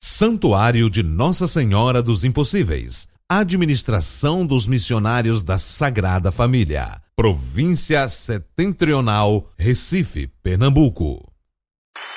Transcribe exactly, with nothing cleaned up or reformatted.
Santuário de Nossa Senhora dos Impossíveis. Administração dos Missionários da Sagrada Família. Província Setentrional, Recife, Pernambuco.